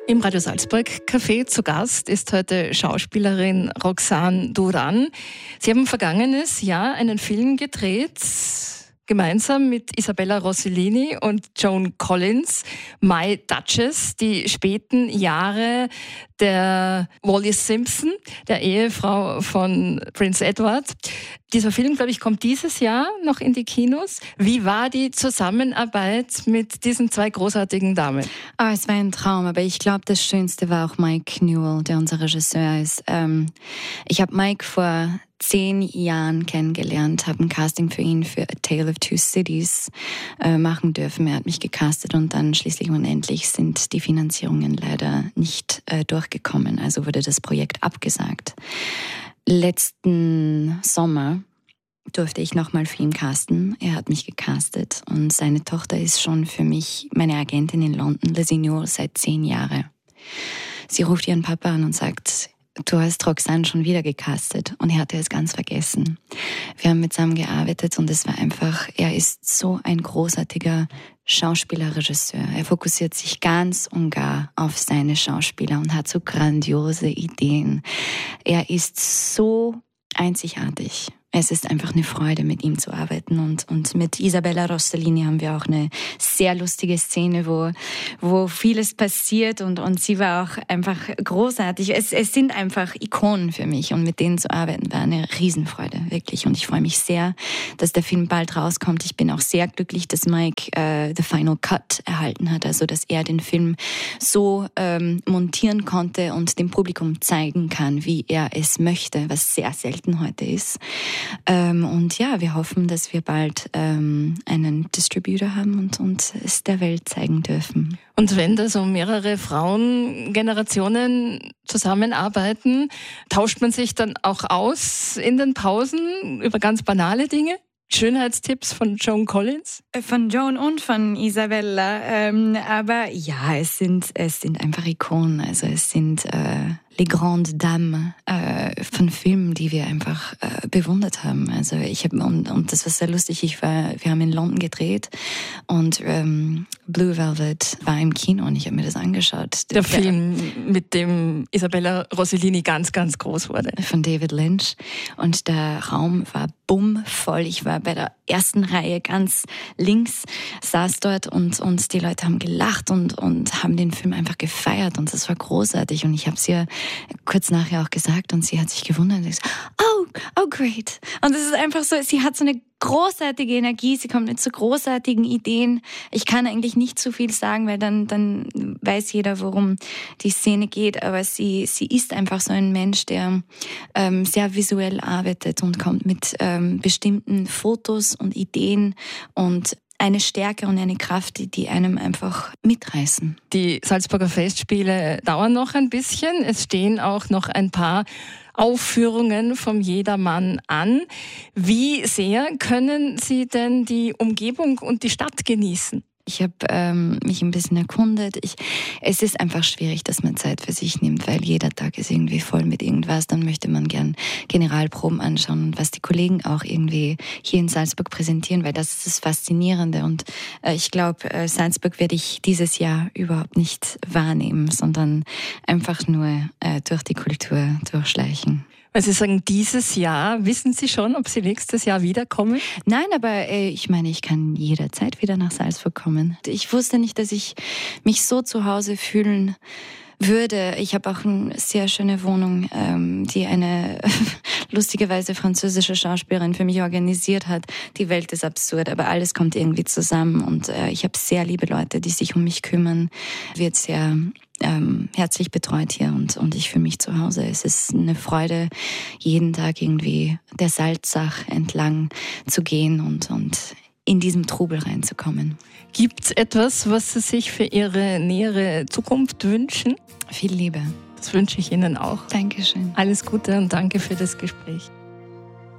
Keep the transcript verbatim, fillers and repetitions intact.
Im Radio Salzburg Café zu Gast ist heute Schauspielerin Roxane Duran. Sie haben vergangenes Jahr einen Film gedreht, gemeinsam mit Isabella Rossellini und Joan Collins, My Duchess, die späten Jahre der Wallis Simpson, der Ehefrau von Prince Edward. Dieser Film, glaube ich, kommt dieses Jahr noch in die Kinos. Wie war die Zusammenarbeit mit diesen zwei großartigen Damen? Oh, es war ein Traum, aber ich glaube, das Schönste war auch Mike Newell, der unser Regisseur ist. Ähm, ich habe Mike vor zehn Jahren kennengelernt, habe ein Casting für ihn für A Tale of Two Cities äh, machen dürfen. Er hat mich gecastet und dann schließlich und endlich sind die Finanzierungen leider nicht äh, durchgekommen. Also wurde das Projekt abgesagt. Letzten Sommer durfte ich nochmal für ihn casten. Er hat mich gecastet und seine Tochter ist schon für mich meine Agentin in London, Lizzie Newell, seit zehn Jahren. Sie ruft ihren Papa an und sagt, du hast Roxane schon wieder gecastet, und er hatte es ganz vergessen. Wir haben zusammen gearbeitet und es war einfach, er ist so ein großartiger Schauspieler, Regisseur. Er fokussiert sich ganz und gar auf seine Schauspieler und hat so grandiose Ideen. Er ist so einzigartig. Es ist einfach eine Freude, mit ihm zu arbeiten. Und, und mit Isabella Rossellini haben wir auch eine sehr lustige Szene, wo, wo vieles passiert. Und, und sie war auch einfach großartig. Es, es sind einfach Ikonen für mich. Und mit denen zu arbeiten war eine Riesenfreude, wirklich. Und ich freue mich sehr, dass der Film bald rauskommt. Ich bin auch sehr glücklich, dass Mike äh, The Final Cut erhalten hat. Also, dass er den Film so ähm, montieren konnte und dem Publikum zeigen kann, wie er es möchte, was sehr selten heute ist. Ähm, und ja, wir hoffen, dass wir bald ähm, einen Distributor haben und, und es der Welt zeigen dürfen. Und wenn da so mehrere Frauengenerationen zusammenarbeiten, tauscht man sich dann auch aus in den Pausen über ganz banale Dinge? Schönheitstipps von Joan Collins? Von Joan und von Isabella. Ähm, aber ja, es sind, es sind einfach Ikonen. Also es sind äh, les grandes dames äh, von Filmen, die wir einfach äh, bewundert haben. Also ich habe und, und das war sehr lustig. Ich war, wir haben in London gedreht und ähm, Blue Velvet war im Kino und ich habe mir das angeschaut. Der, der Film, mit dem Isabella Rossellini ganz, ganz groß wurde. Von David Lynch. Und der Raum war bummvoll. Ich war bei der ersten Reihe ganz links, saß dort und, und die Leute haben gelacht und, und haben den Film einfach gefeiert und das war großartig. Und ich habe es ihr kurz nachher auch gesagt und sie hat sich gewundert und gesagt, oh, oh great. Und es ist einfach so, sie hat so eine großartige Energie, sie kommt mit so großartigen Ideen. Ich kann eigentlich nicht zu viel sagen, weil dann, dann weiß jeder, worum die Szene geht, aber sie, sie ist einfach so ein Mensch, der ähm, sehr visuell arbeitet und kommt mit ähm, bestimmten Fotos und Ideen und eine Stärke und eine Kraft, die, die einem einfach mitreißen. Die Salzburger Festspiele dauern noch ein bisschen. Es stehen auch noch ein paar Aufführungen vom Jedermann an. Wie sehr können Sie denn die Umgebung und die Stadt genießen? Ich habe ähm, mich ein bisschen erkundet. Ich, es ist einfach schwierig, dass man Zeit für sich nimmt, weil jeder Tag ist irgendwie voll mit irgendwas. Dann möchte man gern Generalproben anschauen und was die Kollegen auch irgendwie hier in Salzburg präsentieren, weil das ist das Faszinierende. Und äh, ich glaube, äh, Salzburg werde ich dieses Jahr überhaupt nicht wahrnehmen, sondern einfach nur äh, durch die Kultur durchschleichen. Weil Sie sagen, dieses Jahr, wissen Sie schon, ob Sie nächstes Jahr wiederkommen? Nein, aber äh, ich meine, ich kann jederzeit wieder nach Salzburg kommen. Ich wusste nicht, dass ich mich so zu Hause fühlen würde. Ich habe auch eine sehr schöne Wohnung, ähm, die eine lustigerweise französische Schauspielerin für mich organisiert hat. Die Welt ist absurd, aber alles kommt irgendwie zusammen und äh, ich habe sehr liebe Leute, die sich um mich kümmern. Wird sehr ähm, herzlich betreut hier und, und ich fühle mich zu Hause. Es ist eine Freude, jeden Tag irgendwie der Salzach entlang zu gehen und, und in diesem Trubel reinzukommen. Gibt es etwas, was Sie sich für Ihre nähere Zukunft wünschen? Viel Liebe. Das wünsche ich Ihnen auch. Dankeschön. Alles Gute und danke für das Gespräch.